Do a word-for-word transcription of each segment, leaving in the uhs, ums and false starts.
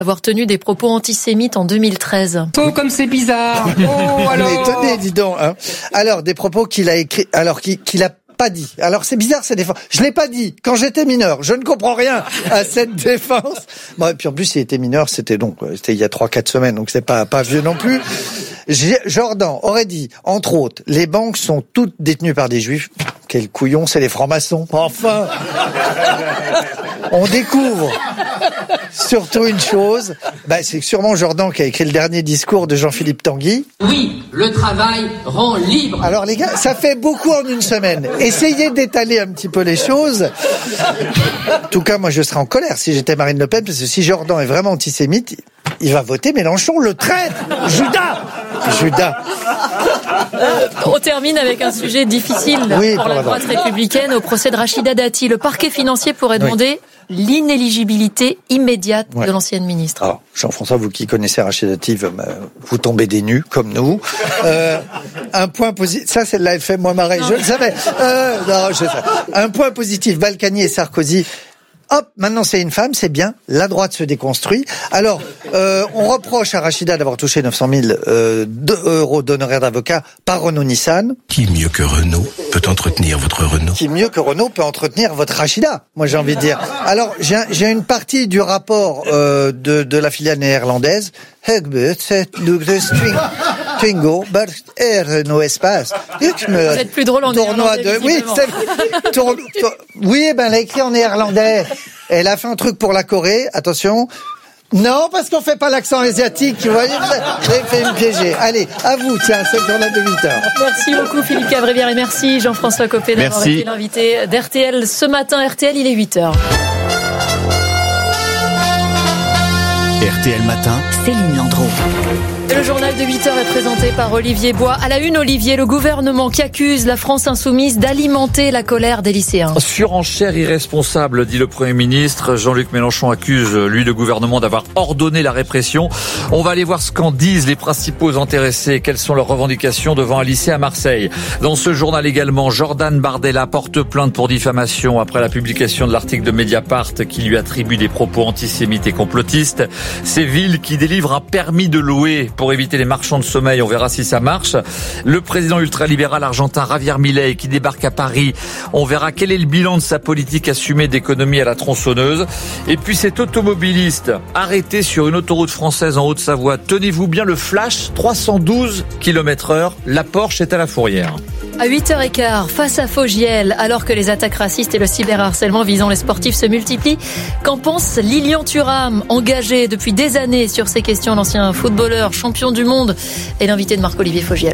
avoir tenu des propos antisémites en deux mille treize. Oh, comme c'est bizarre. Oh, alors. On est étonné, dis donc. Hein. Alors, des propos qu'il a écrits, alors qu'il, qu'il a pas dit. Alors, c'est bizarre, ces défenses. Je l'ai pas dit. Quand j'étais mineur, je ne comprends rien à cette défense. Bon, et puis en plus, il était mineur, c'était donc, c'était il y a trois, quatre semaines, donc c'est pas, pas vieux non plus. Jordan aurait dit, entre autres, les banques sont toutes détenues par des juifs. Quel couillon, c'est les francs-maçons. Enfin! On découvre surtout une chose, bah, c'est sûrement Jordan qui a écrit le dernier discours de Jean-Philippe Tanguy. Oui, le travail rend libre. Alors les gars, ça fait beaucoup en une semaine. Essayez d'étaler un petit peu les choses. En tout cas, moi je serais en colère si j'étais Marine Le Pen, parce que si Jordan est vraiment antisémite, il va voter Mélenchon, le traître, Judas, Judas. Euh, on termine avec un sujet difficile oui, pour, pour la droite républicaine au procès de Rachida Dati. Le parquet financier pourrait demander oui. l'inéligibilité immédiate ouais. de l'ancienne ministre. Alors, Jean-François, vous qui connaissez Rachida Dati, vous tombez des nues, comme nous. Euh, un point positif, ça celle-là elle fait moi marrer, je le savais. Euh, non, je sais. Un point positif, Balkany et Sarkozy. Hop, maintenant c'est une femme, c'est bien, la droite se déconstruit. Alors, euh, on reproche à Rachida d'avoir touché neuf cent mille euh, euros d'honoraires d'avocat par Renault-Nissan. Qui mieux que Renault peut entretenir votre Renault ? Qui mieux que Renault peut entretenir votre Rachida, moi j'ai envie de dire. Alors, j'ai, j'ai une partie du rapport euh, de, de la filiale néerlandaise. Twingo, but Renault Espace. Vous êtes plus drôle en tournoi néerlandais. De... Oui, c'est... Tour... oui, ben elle a écrit en néerlandais. Elle a fait un truc pour la Corée, attention. Non, parce qu'on fait pas l'accent asiatique, vous voyez, vous avez fait me piéger. Allez, à vous, tiens, c'est le journal de huit heures. Merci beaucoup Philippe Cavrivière et merci Jean-François Copé d'avoir été l'invité d'R T L ce matin. R T L, il est huit heures. R T L Matin, Céline Landreau. Le journal de huit heures est présenté par Olivier Bois. À la une, Olivier, le gouvernement qui accuse la France insoumise d'alimenter la colère des lycéens. Surenchère irresponsable, dit le Premier ministre. Jean-Luc Mélenchon accuse, lui, le gouvernement d'avoir ordonné la répression. On va aller voir ce qu'en disent les principaux intéressés. Quelles sont leurs revendications devant un lycée à Marseille. Dans ce journal également, Jordan Bardella porte plainte pour diffamation après la publication de l'article de Mediapart qui lui attribue des propos antisémites et complotistes. Ces villes qui délivrent un permis de louer pour éviter les marchands de sommeil, on verra si ça marche. Le président ultralibéral argentin Javier Milei qui débarque à Paris, on verra quel est le bilan de sa politique assumée d'économie à la tronçonneuse. Et puis cet automobiliste arrêté sur une autoroute française en Haute-Savoie, tenez-vous bien le flash, trois cent douze kilomètres heure, la Porsche est à la fourrière. À huit heures quinze, face à Fogiel, alors que les attaques racistes et le cyberharcèlement visant les sportifs se multiplient, qu'en pense Lilian Thuram, engagé depuis des années sur ces questions, l'ancien footballeur, champion du monde, et l'invité de Marc-Olivier Fogiel.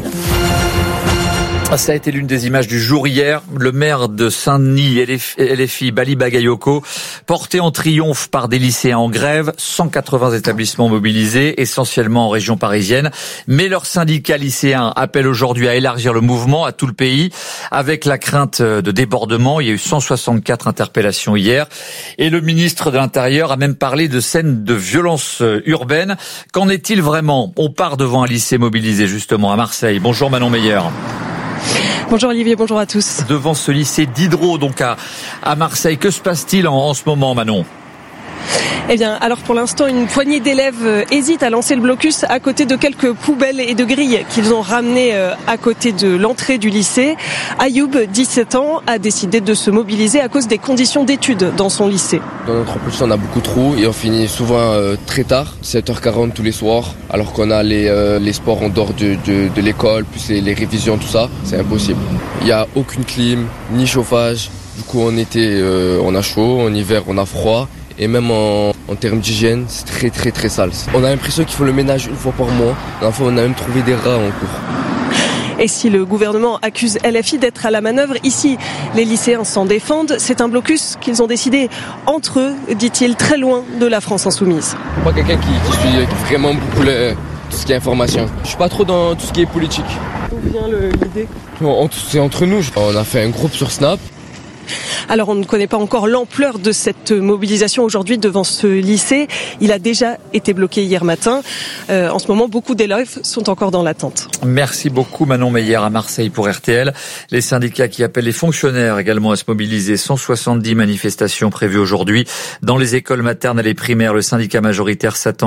Ça a été l'une des images du jour hier. Le maire de Saint-Denis, L F I, Bali Bagayoko, porté en triomphe par des lycéens en grève, cent quatre-vingts établissements mobilisés, essentiellement en région parisienne. Mais leur syndicat lycéen appelle aujourd'hui à élargir le mouvement à tout le pays, avec la crainte de débordement. Il y a eu cent soixante-quatre interpellations hier. Et le ministre de l'Intérieur a même parlé de scènes de violence urbaine. Qu'en est-il vraiment ? On part devant un lycée mobilisé, justement, à Marseille. Bonjour Manon Meyer. Bonjour Olivier, bonjour à tous. Devant ce lycée d'Hydro, donc à, à Marseille, que se passe-t-il en, en ce moment, Manon ? Eh bien, alors pour l'instant, une poignée d'élèves hésite à lancer le blocus à côté de quelques poubelles et de grilles qu'ils ont ramenées à côté de l'entrée du lycée. Ayoub, dix-sept ans, a décidé de se mobiliser à cause des conditions d'études dans son lycée. Dans notre emploi, on a beaucoup trop et on finit souvent euh, très tard, sept heures quarante tous les soirs, alors qu'on a les, euh, les sports en dehors de, de, de l'école, plus les, les révisions, tout ça. C'est impossible. Il n'y a aucune clim, ni chauffage. Du coup, en été, euh, on a chaud, en hiver, on a froid. Et même en, en termes d'hygiène, c'est très très très sale. On a l'impression qu'il faut le ménage une fois par mois. Enfin, on a même trouvé des rats en cours. Et si le gouvernement accuse L F I d'être à la manœuvre, ici, les lycéens s'en défendent. C'est un blocus qu'ils ont décidé entre eux, dit-il, très loin de la France insoumise. Je suis pas quelqu'un qui, qui suit vraiment beaucoup le, tout ce qui est information. Je suis pas trop dans tout ce qui est politique. D'où vient le, l'idée ? C'est entre nous. On a fait un groupe sur Snap. Alors on ne connaît pas encore l'ampleur de cette mobilisation aujourd'hui devant ce lycée. Il a déjà été bloqué hier matin. Euh, en ce moment, beaucoup d'élèves sont encore dans l'attente. Merci beaucoup Manon Meyer à Marseille pour R T L. Les syndicats qui appellent les fonctionnaires également à se mobiliser. cent soixante-dix manifestations prévues aujourd'hui dans les écoles maternelles et primaires. Le syndicat majoritaire s'attend